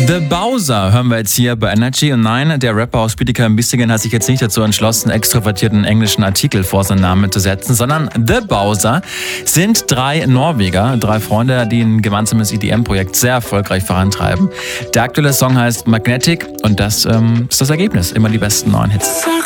The Bowser hören wir jetzt hier bei Energy. Und nein, der Rapper aus Bietigheim-Bissingen hat sich jetzt nicht dazu entschlossen, extrovertierten englischen Artikel vor seinen Namen zu setzen, sondern The Bowser sind 3 Norweger, 3 Freunde, die ein gemeinsames EDM-Projekt sehr erfolgreich vorantreiben. Der aktuelle Song heißt Magnetic und das ist das Ergebnis. Immer die besten neuen Hits.